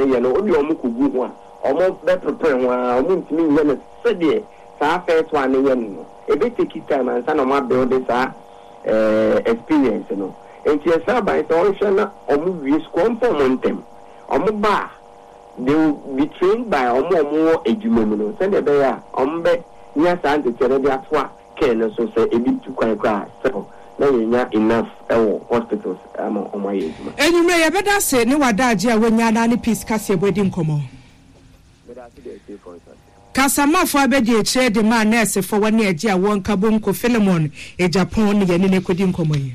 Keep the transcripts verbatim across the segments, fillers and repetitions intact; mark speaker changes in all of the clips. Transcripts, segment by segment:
Speaker 1: ne ye no odi omo kugu ho a omo be prepare ho a omo ntimi ye no se de sa first one ye no e be take time and say no ma build sa eh experience no enti esa ban say o hwe na omo wi school for montem omo ba they will be trained by omo omo ejumemu no say de be ya omo be nya sa ante tere de atwa ke no so say e bi tu kwan kwa so na yenya enough ewo hospitals ama omo ye ejuma
Speaker 2: enyume ye beda se ne wadaje a wenya na ne peace kase bodi nkomo
Speaker 1: beda se de say for us
Speaker 2: Kasamafo abeje eche de ma nurse fo woni aje a won kabonko Philemon e Japan ne yene ne kodi nkomo yi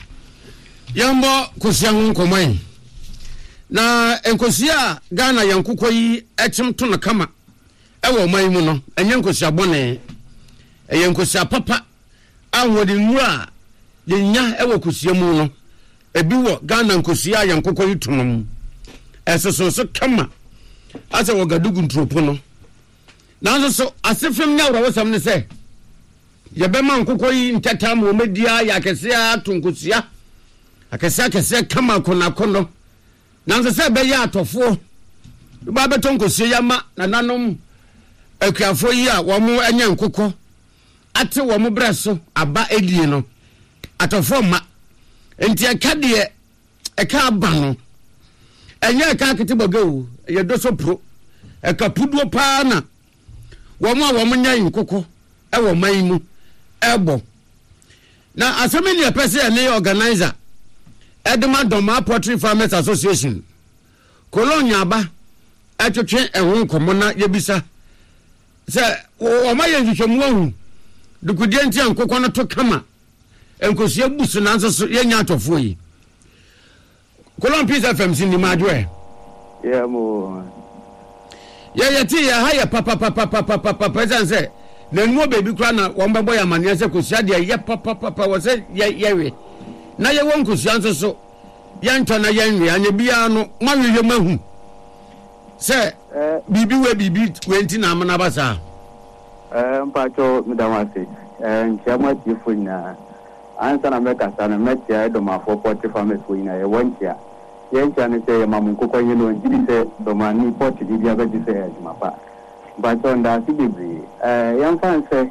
Speaker 3: Yambo kusia nkomo yi na enkosia Ghana yankukọ yi echim to na kama ewo man mu no enye nkosia bone eye nkosia papa anwodi nwura yenya ewo kosia mu no ebi wo Ghana nkosia yankukọ yi tunum esoso so kama ase wo gadugu ntropo no na so asefem nya wura wosam ne se yebema nkukọ yi ntata mo media ya kesia tunkosia akesia kesia kama kona kono nanze se be ya atofo ba beton kosie yama na nanom akuafo yi a wo mo anya nkukọ ate wo mo breso aba edie no atofo ma enti akade eka aba no enya eka ketebogo ye doso pro eka puduo pa na wo mo wo mo nya nkukọ e wo man mu ebo na asemeni epese ne organizer Edema Doma Poultry Farmers Association Kolonya ba atwetwe ehun komona yebisa se o ma ye nhwehwemu ahu dukudie nti ankokọ no to kama enkosia busu na nso yenya atofo yi Kolon Peace F M sin ni madwe
Speaker 1: yeah mo
Speaker 3: ye ye ti ya ha ya papa papa papa papa president se na nuo bebi kra na wo mbebo ya mane se kosia de ye papa papa wo se ye yewe na ye won kosia nso so yantwa na yanwe anya bia no mawewe mahu se bibi we bibi twenty na amana basa
Speaker 1: eh mpacho midawase eh nchama tifuna ansa na meka sana metia Domafo Poultry Farmers foina ye wontia ye ncha ne se mamu kokọ ye no njidi se domani port di bia be di se ajumapa mpacho nda si bibi eh yanfa se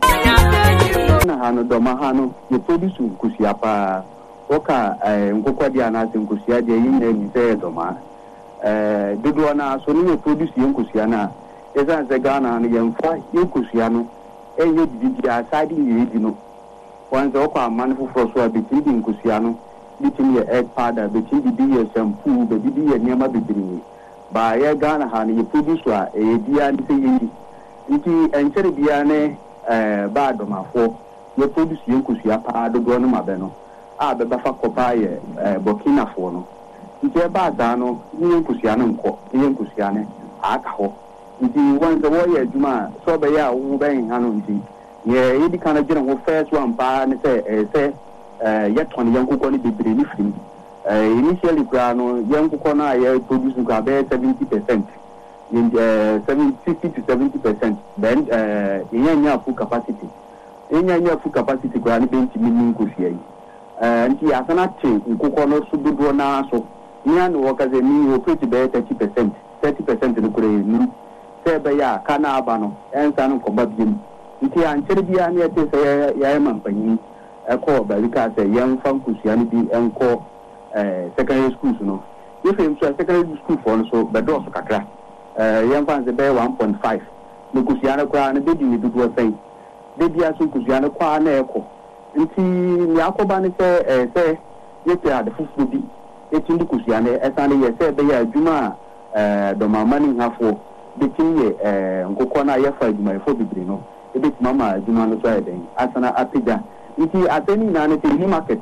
Speaker 1: na hanu doma hanu ye produce kusia pa oka eh nkokọ dia na se nkusia dia yin na ni se doma eh dodo na so ni produce yin kusia na esa se Ghana na yemfa yin kusia no enye didi aside ni di no wanze okwa amane foforo so abetidi nkusia no bitimi ye egg powder betidi di ye shampoo betidi ye niama bibiri ba ye Ghana ha na ye produce a e dia ni se yi nti enchere bia ne eh ba Domafo ye produce yin kusia pa dodo no mabe no a be ba fa kopa ye Burkina Faso no nti e ba za no ni nkusia no nko ni nkusia ne aka ho nti wanze wo ye adwuma so be ya wo ben ha no nti ye yidi kana jira ho first one pa ne se eh se eh ye ton yankukọ ni bibiri ni firi eh initially kwa no yankukọ na ye produce kwa be seventy percent in eh sixty to seventy percent then eh yenya full capacity yenya full capacity kwa ni benti mini nkusia yi eh nti asana che nkukọ no so dodo na so nya no wakaze ni operate be thirty percent thirty percent ni kure ni se be ya kana aba no ensa no ko babiem nti anchere bia ne ete se ya mampanyi eko balika se yan fan kusia ni bi enko eh secondary schools no if you so secondary school for no so be do so kakra eh yan fan se be one point five no kusia na kwa na be di du do sen be bia so kusia na kwa na eko nti ni akoba ne se eh se yete ade fufu bi eti ndi kusia na esane ye se be ya adwuma eh do mamani hafo be tinye eh nkokọ na ye fa adwuma efo bibiri no ebet mama adwuma no so eden asana apija nti ateni na ne ni market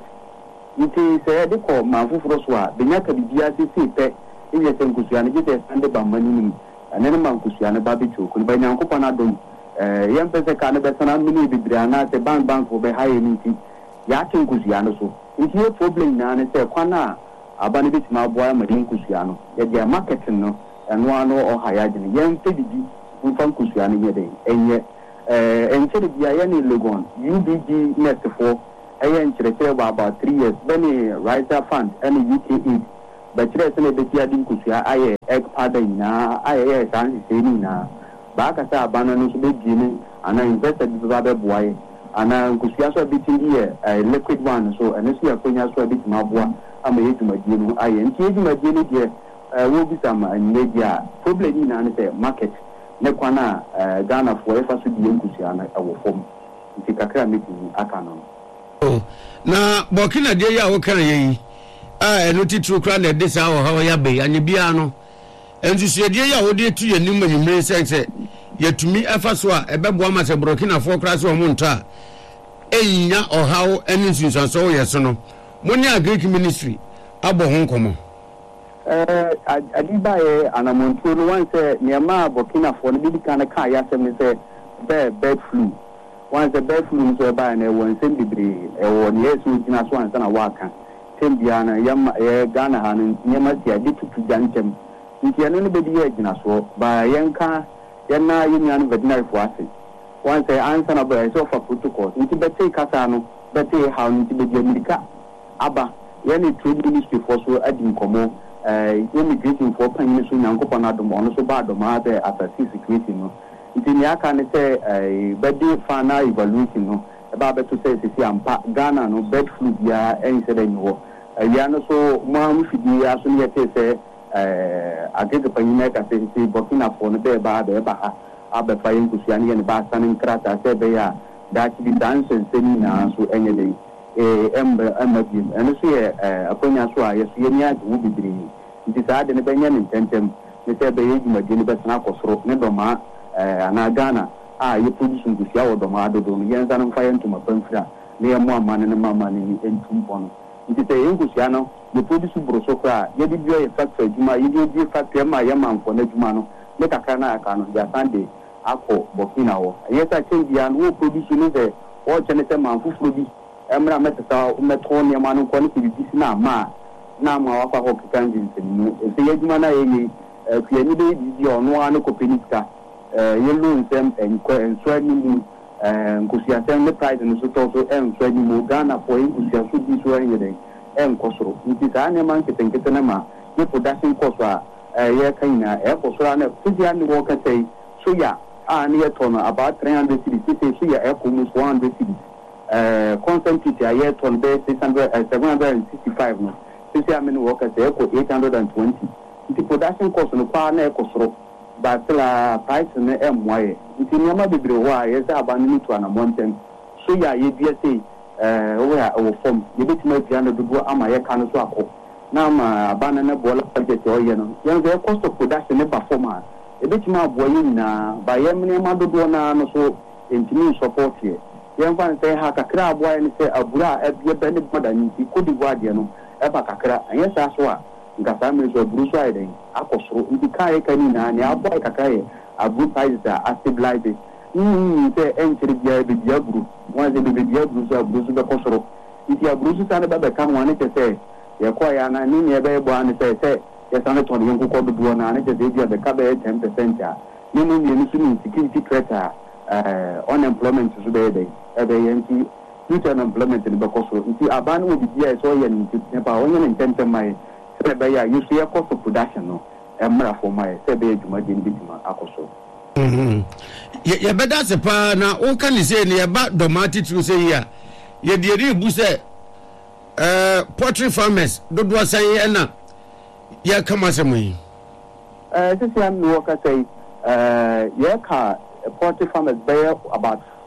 Speaker 1: nti se de ko ma fufuro so a benya ka bibia sisi pe ile se nkusia ne jete sande ba mani ni ane ne ma nkusia ne ba bi choku ne ba nyankopɔ na dom eh yem pese ka ne be sana mini bibia na se bank bank wo be haye ni nti ya ke nkusia no so nti e problem na ne se kwana abane bit ma boa ma nkusia no ye dia market no eno ano o haya gine yem pe bibi mfa nkusia ne ye den enye eh enchere bia ya ni Legon U B G next for ayen chere chere ba about three years beni Riser Fund and U K aid but there is a bit of Dinkusia, I egg pardon now, I yes, and saying now. Back as a banana to be beginning, and I invested the rubber boy, and I could see a bit in here, a liquid one, so and I see a coin a bit my boy, I'm a to my genie, I engage my genie here, will be some media, probably in an market, Nekwana, Ghana for ever to be Dinkusia, our form. It's a cram meeting, I canon.
Speaker 3: Oh, now, Burkina Day, I will carry. I noted to crown at this hour, how I be, and you piano. And you said, yeah, I would to your new man, you may say, yet to me, a first one, a bad woman, a Burkina four class or Monta. Eh, or how any since I saw your son. When you are Greek ministry, Abo Hong Kong.
Speaker 1: Uh, I did buy an amount to one say, Niama, Burkina for the big kind of car, yes, and say, bed, bed flu. Once the bed flu is by and one send debris, or yes, we can as once and a waka. Tembiana, Yam, Ghana, and Yamatia, did to Jantem. If you are anybody here, so by Yanka, Yana Union veterinary forces. Once I answer about a sofa protocol, into Betty Casano, Betty how into the Jamaica. Abba, any trade ministry for so adding como, immigrating for Penny soon and Copanadum on so bad, the mother at a security. It's in Yakan say a beddy fana evaluation, about to say, see, I'm Ghana, no bed flu, yeah, any said anymore. A yana so, Mom, should be as soon as say. I get the Panimeka say, Burkina for the Beba, the Baha, Abba Fayin Kusiani and Basan and Krata, say they are that be dancing, singing now, so any day. A ember, ember, and see a Ponyaswa, yes, Yeniak will be dreaming. It is hard in a Benjamin Tentem, they say the age of Genibus Nakos, Nedoma, and Agana. Ah, you produce in Kusia or Domado, Yans and Fire to my Penfra, near more money and more money in Tumpon. It is a Engusiano. The produce brosokra, you did your factory, you did your factory, my yaman for Nejumano, make a cana, the Sunday, Ako, Burkina. Yes, I think the who produce you the or Chaneta man who fruity, Emra Metasa, Metonia Manu quality, this now, ma, now my upper hockey candidates, if the Yajumana, if you need your no one copinica, you lose them and sweating and Kusia send the prize and so also and sweating Ghana for him, Kusia should be swearing. And Kosro, it is an amount to think it's an amount. You production Kosra, a year Kaina, Air Kosra, Fijian Walker say, so yeah, and near Tona, about three hundred cities, so yeah, Air Comus one hundred cities. Uh, constant a year ton base six hundred, seven hundred sixty-five. No, Fijian Walker say, eight hundred twenty. The production cost on the partner Kosro, but the price in the M Y. It's in Yama Bibri, yes, I abandoned to an mountain. So yeah, you say. Uh, where our form, you bet me piano to go on my account. Now, my banana bola budget or you know, young their cost of production never former. A bit more boying by Emily Madonna, so intimate support here. Young man say, Hakakra, boy, and say, Abra, a beer bended modern, he could be guardian, Ebakakra, and yes, that's what. The families were Bruce riding, Akosro, in the Kaya Canina, and the Alboy Kakaya, a good price that are stabilized. Hmm, say, entry the group. Once they be the Bruce, Bruce, the Kosoro. If you are Bruce and about come one, it say, you're quite an enemy, a baby, and say, yes, I'm not on the Uncle Buona, and it is the cabaret ten percent. Meaning, you security threat, unemployment is the every empty future unemployment in the Kosoro. If you abandon with the D S O and about one intent of my Sebaya, you see a cost of production, and more for my Sebay to my Dinbitima, Akoso.
Speaker 3: Ya beda se pa na o kan say ne ba domati to say here ye de re bu say eh poultry farmers dodo asan ye na ya kama se mu
Speaker 1: eh sisi am no ka say eh ye ka poultry farmers bear about